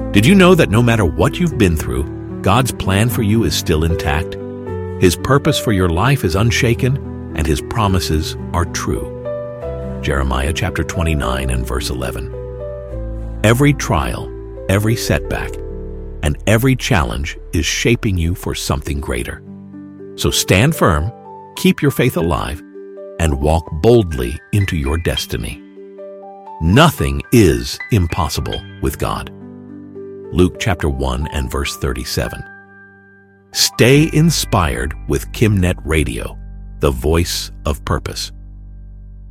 Did you know that no matter what you've been through, God's plan for you is still intact? His purpose for your life is unshaken, and His promises are true. Jeremiah chapter 29 and verse 11. Every trial, every setback, and every challenge is shaping you for something greater. So stand firm, keep your faith alive, and walk boldly into your destiny. Nothing is impossible with God. Luke chapter 1 and verse 37. Stay inspired with KimNet Radio, the voice of purpose.